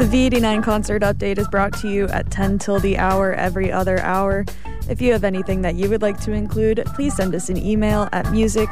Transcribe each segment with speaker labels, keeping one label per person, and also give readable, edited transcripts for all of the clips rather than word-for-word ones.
Speaker 1: The VD9 concert update is brought to you at 10 till the hour every other hour. If you have anything that you would like to include, please send us an email at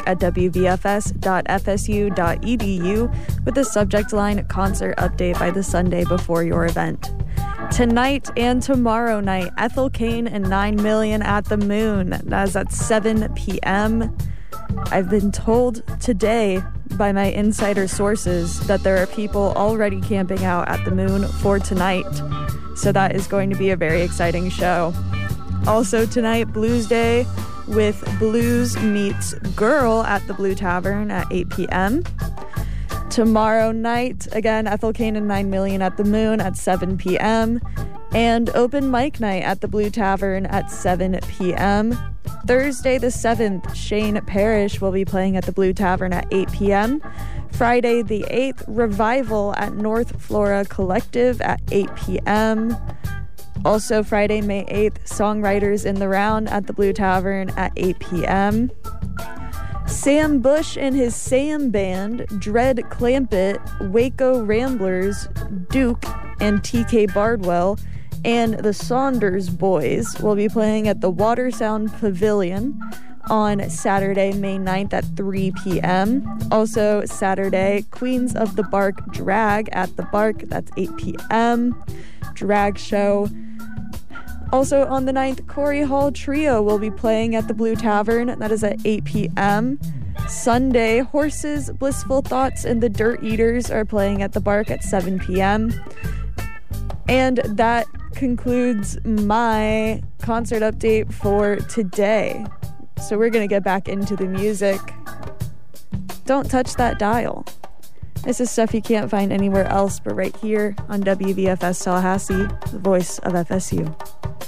Speaker 1: music@wvfs.fsu.edu with the subject line Concert Update by the Sunday before your event. Tonight and tomorrow night, Ethel Cain and 9 Million at the Moon. That is at 7 p.m. I've been told today by my insider sources that there are people already camping out at the Moon for tonight. So that is going to be a very exciting show. Also tonight, Blues Day with Blues Meets Girl at the Blue Tavern at 8 p.m. Tomorrow night, again, Ethel Cain and 9 Million at the Moon at 7 p.m. And open mic night at the Blue Tavern at 7 p.m. Thursday the 7th, Shane Parrish will be playing at the Blue Tavern at 8 p.m. Friday the 8th, Revival at North Flora Collective at 8 p.m. Also Friday, May 8th, Songwriters in the Round at the Blue Tavern at 8 p.m. Sam Bush and his Sam Band, Dread Clampett, Waco Ramblers, Duke, and TK Bardwell, and the Saunders Boys will be playing at the Water Sound Pavilion on Saturday, May 9th at 3 p.m. Also Saturday, Queens of the Bark Drag at the Bark, that's 8 p.m. Drag show. Also on the 9th, Corey Hall Trio will be playing at the Blue Tavern, that is at 8 p.m. Sunday, Horses, Blissful Thoughts, and the Dirt Eaters are playing at the Bark at 7 p.m. And that concludes my concert update for today. So we're going to get back into the music. Don't touch that dial. This is stuff you can't find anywhere else but right here on WVFS Tallahassee, the voice of FSU.